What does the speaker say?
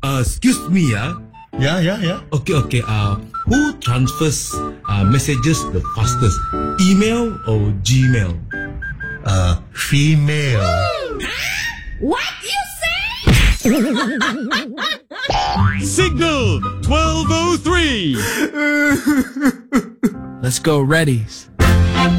Excuse me, Yeah. Okay. Who transfers messages the fastest? Email or Gmail? Female. What you say? Signal 1203. Let's go, readies.